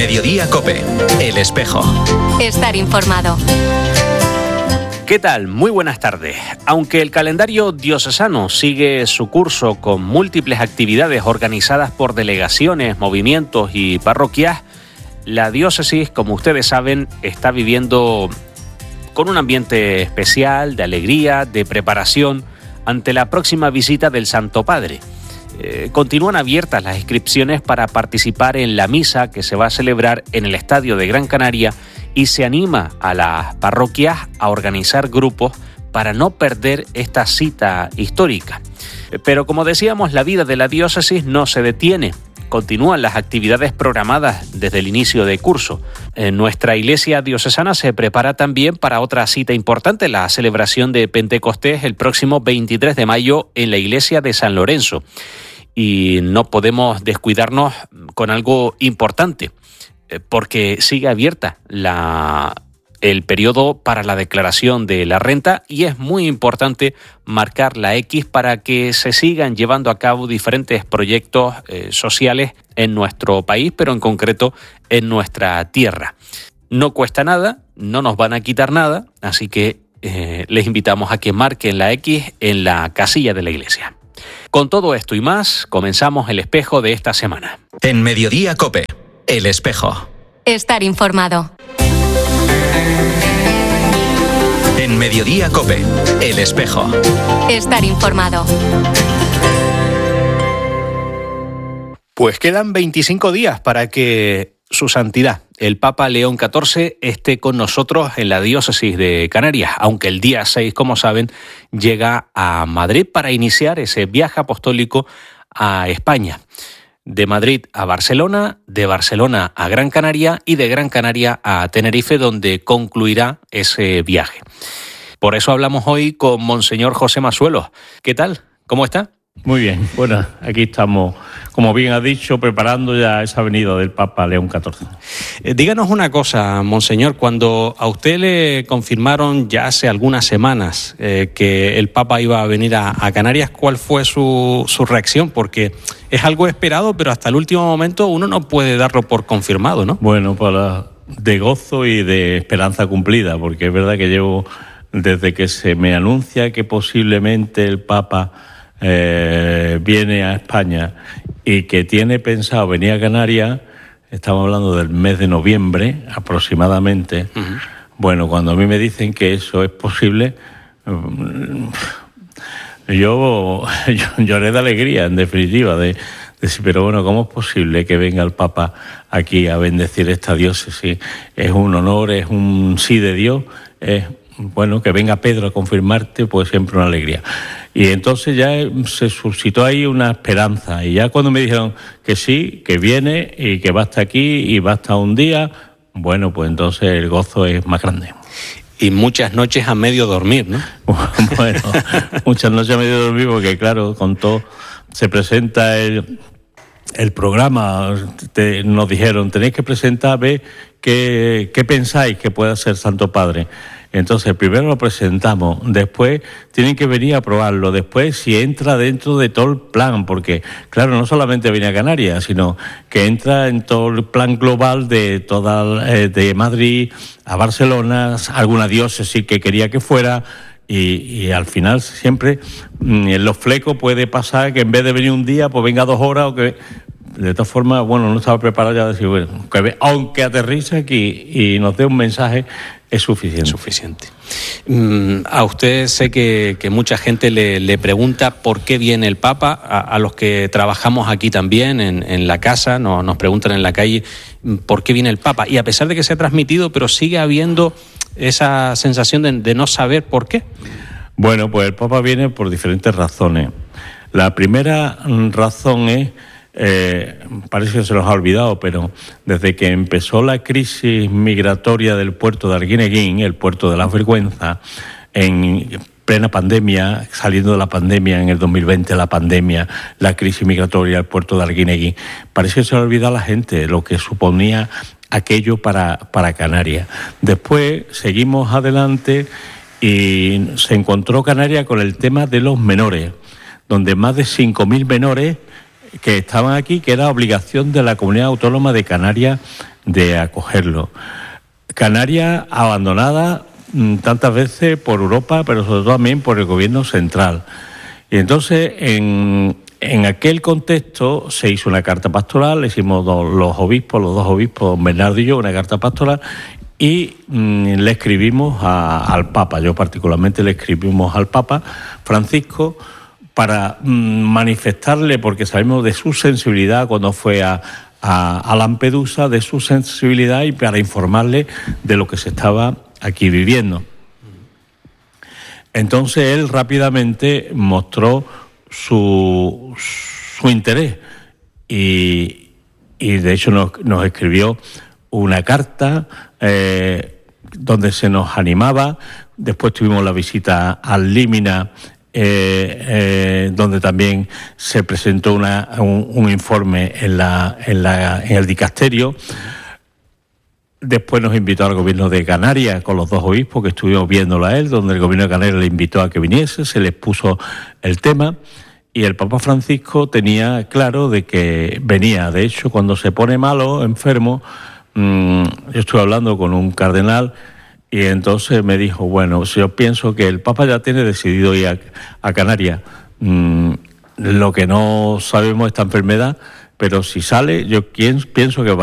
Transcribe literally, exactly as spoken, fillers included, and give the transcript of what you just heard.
Mediodía COPE, El Espejo. Estar informado. ¿Qué tal? Muy buenas tardes. Aunque el calendario diocesano sigue su curso con múltiples actividades organizadas por delegaciones, movimientos y parroquias, la diócesis, como ustedes saben, está viviendo con un ambiente especial, de alegría, de preparación ante la próxima visita del Santo Padre. Eh, continúan abiertas las inscripciones para participar en la misa que se va a celebrar en el Estadio de Gran Canaria y se anima a las parroquias a organizar grupos para no perder esta cita histórica. Pero como decíamos, la vida de la diócesis no se detiene. Continúan las actividades programadas desde el inicio de curso. En nuestra iglesia diocesana se prepara también para otra cita importante, la celebración de Pentecostés el próximo veintitrés de mayo en la iglesia de San Lorenzo. Y no podemos descuidarnos con algo importante, porque sigue abierta la, el periodo para la declaración de la renta y es muy importante marcar la X para que se sigan llevando a cabo diferentes proyectos eh, sociales en nuestro país, pero en concreto en nuestra tierra. No cuesta nada, no nos van a quitar nada, así que eh, les invitamos a que marquen la X en la casilla de la iglesia. Con todo esto y más, comenzamos el espejo de esta semana. En Mediodía COPE, El Espejo. Estar informado. En Mediodía COPE, El Espejo. Estar informado. Pues quedan veinticinco días para que su santidad, el Papa León catorce, esté con nosotros en la diócesis de Canarias, aunque el día seis, como saben, llega a Madrid para iniciar ese viaje apostólico a España. De Madrid a Barcelona, de Barcelona a Gran Canaria y de Gran Canaria a Tenerife, donde concluirá ese viaje. Por eso hablamos hoy con Monseñor José Masuelos. ¿Qué tal? ¿Cómo está? Muy bien, bueno, aquí estamos, como bien ha dicho, preparando ya esa venida del Papa León catorce. Eh, díganos una cosa, Monseñor, cuando a usted le confirmaron ya hace algunas semanas eh, que el Papa iba a venir a, a Canarias, ¿cuál fue su, su reacción? Porque es algo esperado, pero hasta el último momento uno no puede darlo por confirmado, ¿no? Bueno, para, de gozo y de esperanza cumplida, porque es verdad que llevo, desde que se me anuncia que posiblemente el Papa Eh, viene a España y que tiene pensado venir a Canarias, estamos hablando del mes de noviembre aproximadamente. Uh-huh. Bueno, cuando a mí me dicen que eso es posible, yo, yo lloré de alegría, en definitiva, de, de decir, pero bueno, ¿cómo es posible que venga el Papa aquí a bendecir esta diócesis? Es un honor, es un sí de Dios, es bueno, que venga Pedro a confirmarte, pues siempre una alegría. Y entonces ya se suscitó ahí una esperanza, y ya cuando me dijeron que sí, que viene y que va hasta aquí y va hasta un día, bueno, pues entonces el gozo es más grande. Y muchas noches a medio dormir, ¿no? Bueno, muchas noches a medio dormir, porque claro, con todo se presenta el, el programa, te, nos dijeron, tenéis que presentar, ver qué, qué pensáis que pueda ser Santo Padre. Entonces, primero lo presentamos, después tienen que venir a probarlo, después si entra dentro de todo el plan, porque, claro, no solamente viene a Canarias, sino que entra en todo el plan global de toda eh, de Madrid a Barcelona, alguna diócesis que quería que fuera, y, y al final siempre en los flecos puede pasar que en vez de venir un día, pues venga dos horas, o que de todas formas, bueno, no estaba preparado ya de decir, bueno, que aunque aterrice aquí y nos dé un mensaje, es suficiente. Suficiente. Mm, a usted sé que, que mucha gente le, le pregunta por qué viene el Papa, a, a los que trabajamos aquí también en, en la casa, no, nos preguntan en la calle por qué viene el Papa, y a pesar de que se ha transmitido, pero sigue habiendo esa sensación de, de no saber por qué. Bueno, pues el Papa viene por diferentes razones. La primera razón es, Eh, parece que se nos ha olvidado, pero desde que empezó la crisis migratoria del puerto de Arguineguín, el puerto de la vergüenza, en plena pandemia, saliendo de la pandemia en el dos mil veinte, la pandemia, la crisis migratoria del puerto de Arguineguín, parece que se ha olvidado a la gente lo que suponía aquello para, para Canarias. Después seguimos adelante y se encontró Canarias con el tema de los menores, donde más de cinco mil menores que estaban aquí, que era obligación de la Comunidad Autónoma de Canarias de acogerlo. Canarias abandonada mmm, tantas veces por Europa, pero sobre todo también por el gobierno central. Y entonces, en, en aquel contexto, se hizo una carta pastoral, le hicimos dos, los obispos, los dos obispos, Bernardo y yo, una carta pastoral, y mmm, le escribimos a, al Papa. Yo particularmente le escribimos al Papa Francisco para mmm, manifestarle, porque sabemos de su sensibilidad cuando fue a, a, a Lampedusa, de su sensibilidad, y para informarle de lo que se estaba aquí viviendo. Entonces él rápidamente mostró su, su interés y, y de hecho nos, nos escribió una carta eh, donde se nos animaba. Después tuvimos la visita al Límina, eh, eh, donde también se presentó una, un, un informe en, la, en, la, en el dicasterio. Después nos invitó al gobierno de Canarias con los dos obispos, que estuvimos viéndolo a él, donde el gobierno de Canarias le invitó a que viniese, se les puso el tema y el Papa Francisco tenía claro de que venía. De hecho, cuando se pone malo, enfermo, mmm, yo estuve hablando con un cardenal y entonces me dijo, bueno, yo pienso que el Papa ya tiene decidido ir a, a Canarias. Mmm, lo que no sabemos esta enfermedad, pero si sale, yo pienso que va